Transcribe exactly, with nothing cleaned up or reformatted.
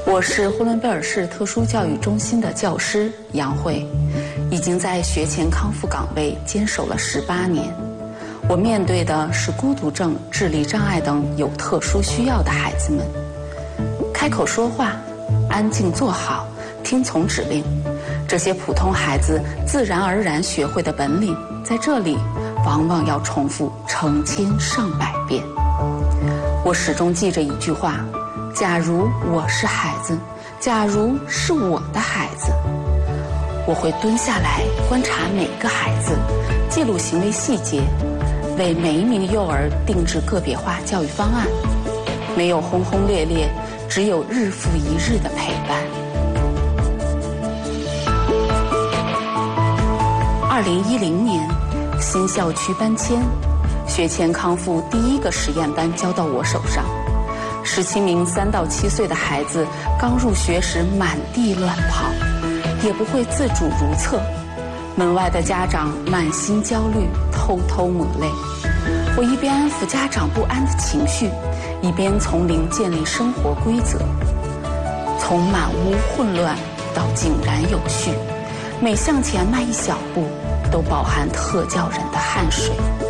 我是呼伦贝尔市特殊教育中心的教师杨慧，已经在学前康复岗位坚守了十八年。我面对的是孤独症、智力障碍等有特殊需要的孩子们。开口说话，安静坐好，听从指令，这些普通孩子自然而然学会的本领，在这里往往要重复成千上百遍。我始终记着一句话：假如我是孩子，假如是我的孩子。我会蹲下来观察每个孩子，记录行为细节，为每一名幼儿定制个别化教育方案，没有轰轰烈烈，只有日复一日的陪伴。二零一零年，新校区搬迁，学前康复第一个实验班交到我手上。十七名三到七岁的孩子刚入学时满地乱跑，也不会自主如厕。门外的家长满心焦虑，偷偷抹泪。我一边安抚家长不安的情绪，一边从零建立生活规则。从满屋混乱到井然有序，每向前迈一小步，都饱含特教人的汗水。